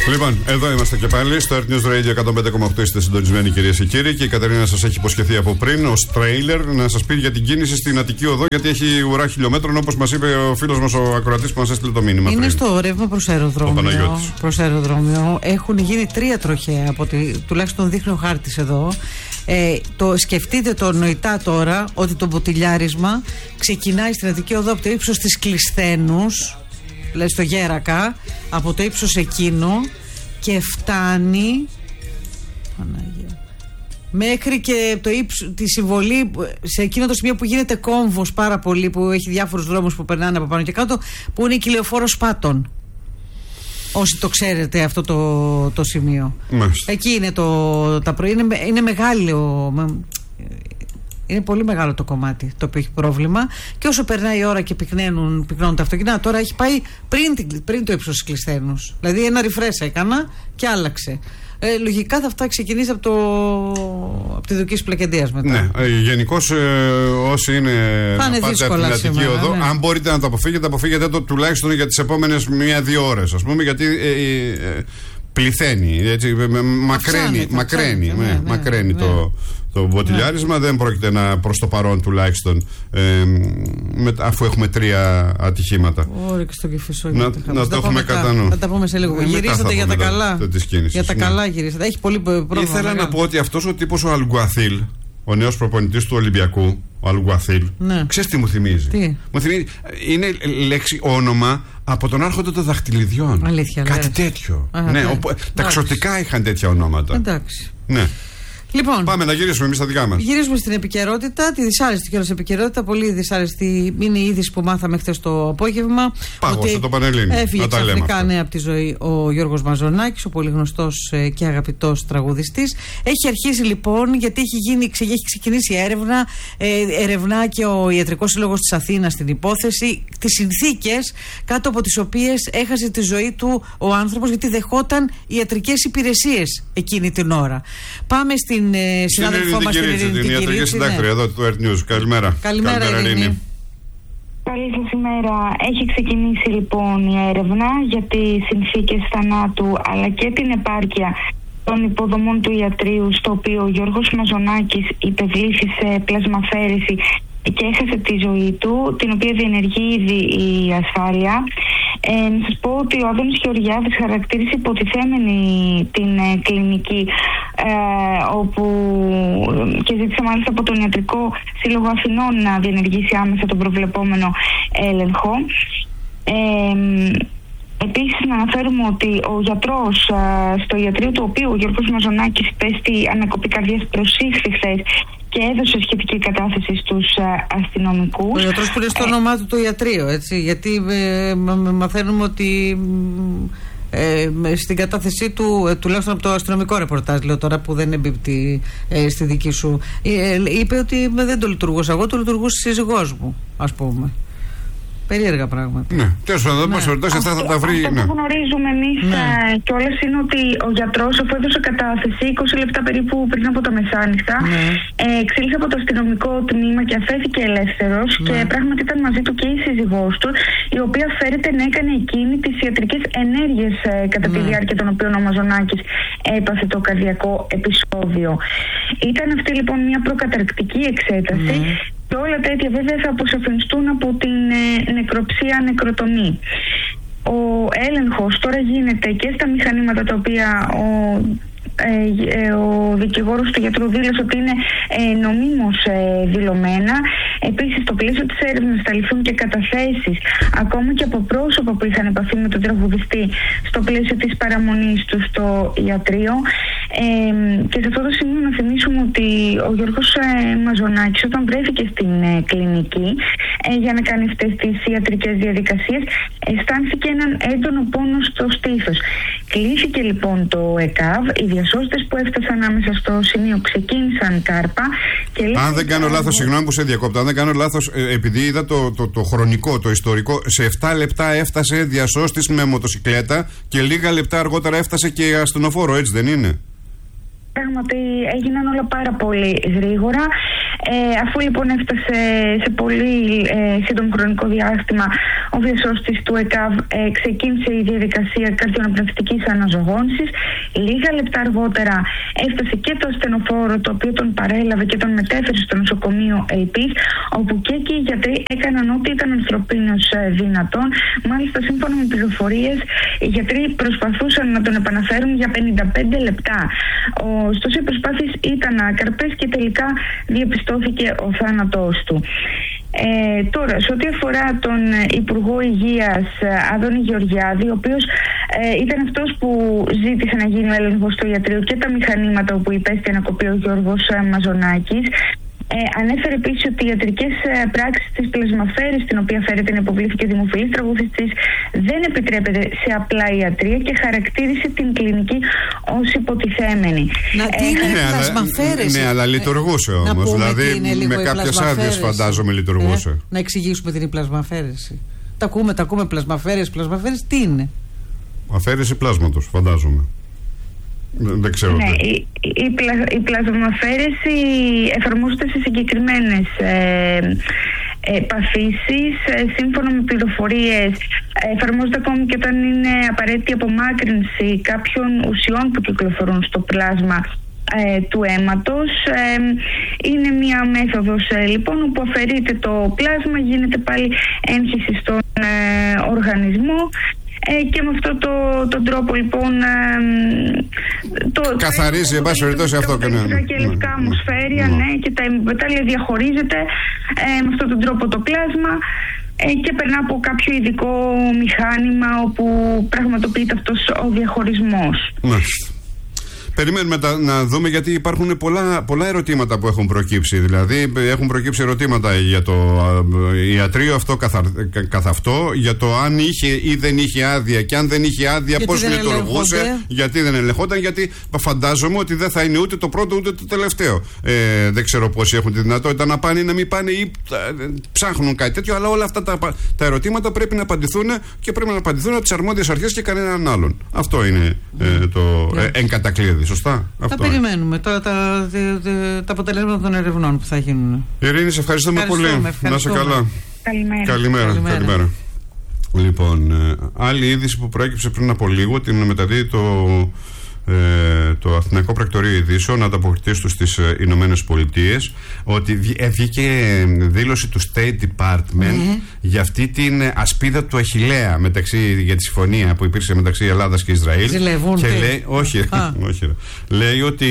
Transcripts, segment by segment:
Λοιπόν, εδώ είμαστε και πάλι στο Earth News Radio 105,8. Είστε συντονισμένοι, κυρίες και κύριοι. Και η Κατερίνα σας έχει υποσχεθεί από πριν ως τρέιλερ να σας πει για την κίνηση στην Αττική Οδό, γιατί έχει ουρά χιλιόμετρων, όπως μας είπε ο φίλος μας ο ακροατής που μας έστειλε το μήνυμα. Είναι πριν. στο ρεύμα προς αεροδρόμιο. Έχουν γίνει 3 τροχαία, τουλάχιστον δείχνει ο χάρτης εδώ. Σκεφτείτε το νοητά τώρα ότι το μποτιλιάρισμα ξεκινάει στην Αττική Οδό από το ύψος της Κλεισθένους, δηλαδή στο Γέρακα, από το ύψος εκείνο, και φτάνει μέχρι και το τη συμβολή σε εκείνο το σημείο που γίνεται κόμβος πάρα πολύ, που έχει διάφορους δρόμους που περνάνε από πάνω και κάτω, που είναι η Κιλεοφόρος Πάτων. Όσοι το ξέρετε αυτό το σημείο. Μάλιστα. Εκεί είναι είναι μεγάλο. Είναι πολύ μεγάλο το κομμάτι το οποίο έχει πρόβλημα, και όσο περνάει η ώρα και πυκνώνουν τα αυτοκίνητα, τώρα έχει πάει πριν το ύψος της Κλεισθένους. Δηλαδή ένα refresh έκανα και άλλαξε. Λογικά θα αυτά ξεκινήσει από τη Δουκής Πλεκεντίας μετά. Ναι, γενικώς όσοι είναι να πάτε από την Αττική Οδό, αν μπορείτε να το αποφύγετε το τουλάχιστον για τις επόμενες 1-2 ώρες, ας πούμε, γιατί πληθαίνει, έτσι, μακραίνει το μποτιλιάρισμα. Δεν πρόκειται προς το παρόν τουλάχιστον, αφού έχουμε 3 ατυχήματα. Να το έχουμε κατά νου. Θα τα πούμε σε λίγο. Γυρίσατε για τα καλά. Για τα καλά γυρίσατε. Έχει πολύ πρόβλημα. Ήθελα να πω ότι αυτός ο τύπος ο Αλγκουαθίλ, ο νέος προπονητής του Ολυμπιακού, ο Αλγκουαθίλ, ξέρεις τι μου θυμίζει? Μου θυμίζει, είναι όνομα από τον Άρχοντα των Δαχτυλιδιών. Αλήθεια, κάτι τέτοιο. Τα ξωτικά είχαν τέτοια ονόματα. Εντάξει. Ναι. Λοιπόν, πάμε να γυρίσουμε εμείς τα δικά μας. Γυρίσουμε στην επικαιρότητα, τη δυσάρεστη κιόλας επικαιρότητα. Πολύ δυσάρεστη είναι η είδηση που μάθαμε χθες το απόγευμα. Πάγωσε το Πανελλήνιο. Έφυγε ξαφνικά από τη ζωή ο Γιώργος Μαζονάκης, ο πολύ γνωστός και αγαπητός τραγουδιστής. Έχει αρχίσει λοιπόν, γιατί έχει ξεκινήσει έρευνα. Ερευνά και ο Ιατρικός Σύλλογος της Αθήνας την υπόθεση, τις συνθήκες κάτω από τις οποίες έχασε τη ζωή του ο άνθρωπος, γιατί δεχόταν ιατρικές υπηρεσίες εκείνη την ώρα. Πάμε στην συνάδελφό μας, την ιατρική συντάκτρια εδώ του Earth News. Καλημέρα. Καλημέρα, Ειρήνη. Καλή σας ημέρα. Έχει ξεκινήσει λοιπόν η έρευνα για τις συνθήκες θανάτου αλλά και την επάρκεια των υποδομών του ιατρείου, στο οποίο ο Γιώργος Μαζονάκης υπευλήθη σε πλασμαφέρεση και έχασε τη ζωή του, την οποία διενεργεί ήδη η ασφάλεια. Να σας πω ότι ο Άδωνης Γεωργιάδης χαρακτήρισε υποτιθέμενη την κλινική, όπου και ζήτησε μάλιστα από τον Ιατρικό Σύλλογο Αθηνών να διενεργήσει άμεσα τον προβλεπόμενο έλεγχο. Επίσης να αναφέρουμε ότι ο γιατρός στο ιατρείο του οποίου ο Γιώργος Μαζονάκης υπέστη ανακοπή καρδιάς προσήχθη χθες και έδωσε σχετική κατάθεση στους αστυνομικούς. Ο γιατρός που είναι στο όνομά του το ιατρείο, έτσι, γιατί μαθαίνουμε ότι στην κατάθεσή του, τουλάχιστον από το αστυνομικό ρεπορτάζ, λέω τώρα που δεν εμπίπτει στη δική σου, είπε ότι δεν το λειτουργούσα εγώ, το λειτουργούσε η σύζυγός μου, ας πούμε. Περίεργα πράγματα. Ναι, τέλος πάντων, αυτά θα τα βρει. Αυτό που γνωρίζουμε εμείς κιόλας είναι ότι ο γιατρός, αφού έδωσε κατάθεση 20 λεπτά περίπου πριν από τα μεσάνυχτα, εξήλθε από το αστυνομικό τμήμα και αφέθηκε ελεύθερος, και πράγματι ήταν μαζί του και η σύζυγός του, η οποία φέρεται να έκανε εκείνη τις ιατρικές ενέργειες κατά τη διάρκεια των οποίων ο Μαζονάκης έπαθε το καρδιακό επεισόδιο. Ήταν αυτή λοιπόν μια προκαταρκτική εξέταση. Και όλα τα αίτια βέβαια θα αποσαφινιστούν από την νεκροψία νεκροτομή. Ο έλεγχος τώρα γίνεται και στα μηχανήματα τα οποία ο δικηγόρος του γιατρού δήλωσε ότι είναι νομίμως δηλωμένα. Επίσης, στο πλαίσιο της έρευνας θα ληφθούν και καταθέσεις ακόμα και από πρόσωπα που είχαν επαφή με τον τραγουδιστή στο πλαίσιο της παραμονής του στο ιατρείο. Και σε αυτό το σημείο να θυμίσουμε ότι ο Γιώργος Μαζονάκης, όταν βρέθηκε στην κλινική για να κάνει αυτές τις ιατρικές διαδικασίες, αισθάνθηκε έναν έντονο πόνο στο στήθος. Κλήθηκε λοιπόν το ΕΚΑΒ, οι διασώστες που έφτασαν άμεσα στο σημείο ξεκίνησαν κάρπα. Και αν δεν κάνω λάθος, συγγνώμη που σε διακόπτω, αν δεν κάνω λάθος, επειδή είδα το χρονικό, το ιστορικό, σε 7 λεπτά έφτασε διασώστης με μοτοσικλέτα και λίγα λεπτά αργότερα έφτασε και ασθενοφόρο, έτσι δεν είναι? Πράγματι έγιναν όλα πάρα πολύ γρήγορα. Αφού λοιπόν έφτασε σε πολύ σύντομο χρονικό διάστημα ο διασώστης του ΕΚΑΒ ξεκίνησε η διαδικασία καρδιοαναπνευστικής αναζωγόνησης. Λίγα λεπτά αργότερα έφτασε και το ασθενοφόρο, το οποίο τον παρέλαβε και τον μετέφερε στο νοσοκομείο Ελπής, όπου και εκεί οι γιατροί έκαναν ό,τι ήταν ανθρωπίνως δυνατόν. Μάλιστα, σύμφωνα με πληροφορίες, οι γιατροί προσπαθούσαν να τον επαναφέρουν για 55 λεπτά. Ωστόσο, οι προσπάθειες ήταν άκαρπες και τελικά διαπιστώθηκε ο θάνατός του. Τώρα, σε ό,τι αφορά τον Υπουργό Υγείας Άδωνη Γεωργιάδη, ο οποίος ήταν αυτός που ζήτησε να γίνει ο έλεγχος στο ιατρείο και τα μηχανήματα όπου υπέστη ανακοπή ο Γιώργος Μαζονάκης, ανέφερε επίσης ότι οι ιατρικές πράξεις της πλασμαφέρης, την οποία φέρεται να υποβλήθηκε δημοφιλής τραγουδιστής, δεν επιτρέπεται σε απλά ιατρία και χαρακτήρισε την κλινική ως υποτιθέμενη. Τι είναι πλασμαφέρεση? Ναι, αλλά λειτουργούσε όμως. Δηλαδή με κάποιες άδειες φαντάζομαι λειτουργούσε. Να εξηγήσουμε την πλασμαφέρεση. Τα ακούμε πλασμαφέρεση. Πλασμαφέρεση τι είναι? Αφαίρεση πλάσματος, φαντάζομαι. Δεν ξέρω. Ναι, η πλασμαφέρεση εφαρμόζεται σε συγκεκριμένες παθήσεις. Σύμφωνα με πληροφορίες, εφαρμόζεται ακόμη και όταν είναι απαραίτητη απομάκρυνση κάποιων ουσιών που κυκλοφορούν στο πλάσμα του αίματος. Είναι μια μέθοδος λοιπόν όπου αφαιρείται το πλάσμα, γίνεται πάλι έγχυση στον οργανισμό. Και με αυτόν τον τρόπο λοιπόν καθαρίζει εν πάση περιπτώσει αυτό και λευκά ομοσφαίρια, και τα μετάλλια διαχωρίζεται με αυτόν τον τρόπο το πλάσμα και περνά από κάποιο ειδικό μηχάνημα όπου πραγματοποιείται αυτός ο διαχωρισμός. Μάλιστα. Περιμένουμε να δούμε, γιατί υπάρχουν πολλά ερωτήματα που έχουν προκύψει. Δηλαδή, έχουν προκύψει ερωτήματα για το ιατρείο αυτό καθ' αυτό, για το αν είχε ή δεν είχε άδεια, και αν δεν είχε άδεια, πώς λειτουργούσε, γιατί δεν ελεγχόταν. Γιατί φαντάζομαι ότι δεν θα είναι ούτε το πρώτο ούτε το τελευταίο. Δεν ξέρω πόσοι έχουν τη δυνατότητα να πάνε ή να μην πάνε, ή ψάχνουν κάτι τέτοιο, αλλά όλα αυτά τα ερωτήματα πρέπει να απαντηθούν, και πρέπει να απαντηθούν από τις αρμόδιες αρχές και κανέναν άλλον. Αυτό είναι το εν κατακλείδη. Σωστά. Θα περιμένουμε τώρα τα αποτελέσματα των ερευνών που θα γίνουν. Ειρήνη, σε ευχαριστούμε πολύ. Να είσαι καλά. Καλημέρα. Λοιπόν, άλλη είδηση που προέκυψε πριν από λίγο, την μεταδίδει το Αθηναϊκό Πρακτορείο Ειδήσεων, ανταποκριτής του στις Ηνωμένες Πολιτείες, ότι βγήκε δήλωση του State Department για αυτή την ασπίδα του Αχιλλέα για τη συμφωνία που υπήρξε μεταξύ Ελλάδας και Ισραήλ. Και λέει, όχι, λέει ότι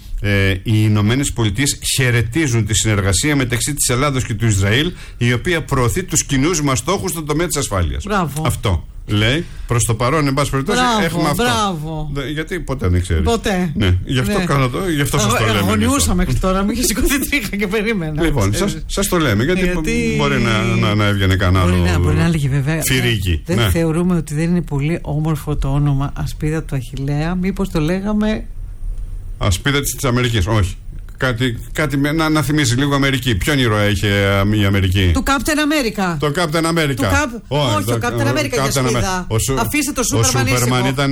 οι Ηνωμένες Πολιτείες χαιρετίζουν τη συνεργασία μεταξύ της Ελλάδας και του Ισραήλ, η οποία προωθεί τους κοινούς μας στόχους στον τομέα της ασφάλειας. Αυτό λέει. Προς το παρόν, εν πάση περιπτώσει, έχουμε αυτό. Γιατί ποτέ δεν ξέρεις. Ποτέ. Ναι, γι' αυτό γι' αυτό σας το λέμε. Αγωνιούσα μέχρι τώρα, μου είχε σηκωθεί τρίχα και περίμενα. Λοιπόν, σας το λέμε, γιατί μπορεί να έβγαινε κανένα άλλο. Μπορεί να έλεγε βέβαια. Φυρίκι. Δεν θεωρούμε ότι δεν είναι πολύ όμορφο το όνομα ασπίδα του Αχιλλέα? Μήπως το λέγαμε ασπίδα της Αμερικής? Όχι. Κάτι να θυμίσει λίγο Αμερική. Ποιον ήρωα είχε η Αμερική? Του Captain America. Το Captain America. Όχι, ο Captain America για σπίδα. Αφήστε το Σούπερμαν, ήταν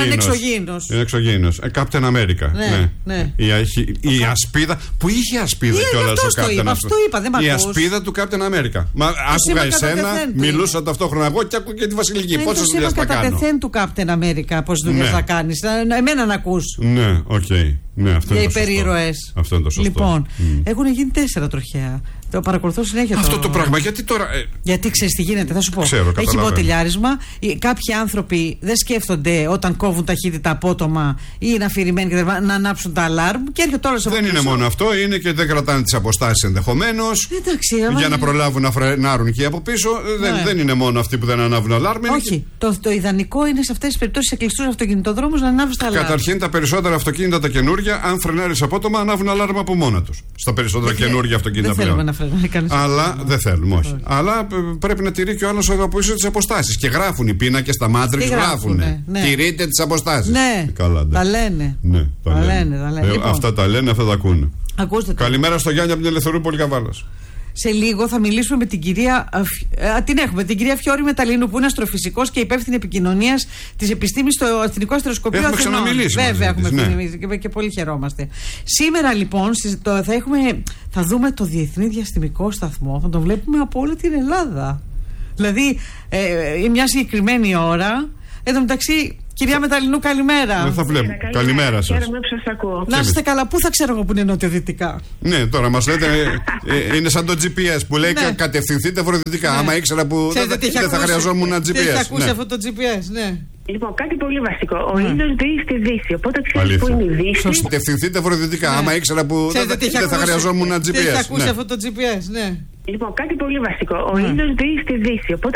εξωγήινος. Captain America. Ναι. Η ασπίδα. Που είχε ασπίδα κιόλας ο Captain America. Αυτό είπα, δεν μ' ακούς. Η ασπίδα του Captain America. Άκουγα εσένα, μιλούσα ταυτόχρονα εγώ και άκουγα και τη Βασιλική. Πόσες δουλειές θα κάνω? Κατά τεθέν του Captain America, πόσες δουλειές θα κάνεις? Εμένα να ακούς. Ναι, οκ. Ναι, αυτό για είναι το υπερήρωες. Αυτό είναι το σωστό. Λοιπόν, έχουν γίνει 4 τροχαία. Το παρακολουθώ συνέχεια. Αυτό το πράγμα, γιατί τώρα. Γιατί ξέρεις τι γίνεται, θα σου πω. Έχει μποτιλιάρισμα. Κάποιοι άνθρωποι δεν σκέφτονται όταν κόβουν ταχύτητα απότομα ή είναι αφηρημένοι και να ανάψουν τα αλάρμ. Και έρχεται τώρα σε δεν είναι μόνο αυτό, είναι και δεν κρατάνε τις αποστάσεις ενδεχομένως. Για να προλάβουν να φρενάρουν εκεί από πίσω. Δεν είναι μόνο αυτοί που δεν ανάβουν αλάρμ. Όχι. Το ιδανικό είναι σε αυτές τις περιπτώσεις σε κλειστούς αυτοκινητοδρόμους να ανάβεις τα αλάρμ. Καταρχήν, τα περισσότερα αυτοκίνητα τα καινούργια, αν φρενάρεις απότομα, ανάβουν αλάρμ από μόνα τους. Στα περισσότερα καινούργια αυτοκίνητα πλέον. Αλλά δεν θέλουμε, όχι. Αλλά πρέπει να τηρεί και ο άλλος από πίσω τις αποστάσεις. Και γράφουν οι πίνακες στα Μάτριξ, γράφουν. Τηρείτε τις αποστάσεις. Ναι, τα λένε. Αυτά τα λένε, αυτά τα ακούνε. Ακούστε. Καλημέρα στο Γιάννη από την Ελευθερούπολη Καβάλας. Σε λίγο θα μιλήσουμε με την κυρία. Την κυρία Φιώρη Μεταλλίνου, που είναι αστροφυσικός και υπεύθυνη επικοινωνίας της επιστήμης στο Εθνικό Αστροσκοπείο Αθηνών. Έχουμε ξαναμιλήσει. Βέβαια, έχουμε μιλήσει και πολύ χαιρόμαστε. Σήμερα λοιπόν θα δούμε το Διεθνή Διαστημικό Σταθμό. Θα τον βλέπουμε από όλη την Ελλάδα. Δηλαδή, μια συγκεκριμένη ώρα. Εν τω μεταξύ, κυρία Μεταλλινού, καλημέρα. Δεν θα βλέπω. Καλημέρα σας. Να είστε καλά, πού θα ξέρω εγώ που είναι νοτιοδυτικά. Ναι, τώρα μας λέτε, είναι σαν το GPS που λέει κατευθυνθείτε βορειοδυτικά. Άμα ήξερα που δεν θα χρειαζόμουν ένα GPS. Δεν θα ακούσει αυτό το GPS, ναι. Λοιπόν, κάτι πολύ βασικό. Ο ήλιος δει στη Δύση. Οπότε ξέρεις που είναι η Δύση. Κατευθυνθείτε βορειοδυτικά. Άμα ήξερα που δεν θα χρειαζόμουν ένα GPS. Δεν θα ακούσει αυτό το GPS, ναι. Λοιπόν, κάτι πολύ βασικό. Ο ήλιος δει στη Δύση. Οπότε